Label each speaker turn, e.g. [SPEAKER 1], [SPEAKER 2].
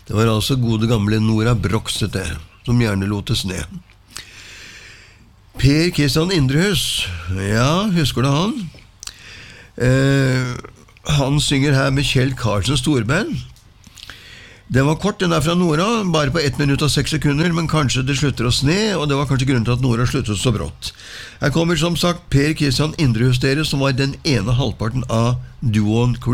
[SPEAKER 1] Det var altså gode gamle Nora Brokstete, som gjerne lotes ned. Per Kristian Indrehus, ja, husker du han? Han synger her med Kjell Karlsson Storband. Den var kort, den der fra Nora, bare på 1 minutt og 6 sekunder, men kanskje det slutter å sne, og det var kanskje grunnen til at Nora sluttet så brått. Her kommer som sagt Per Kristian Indrehus dere, som var den ene halvparten av duoen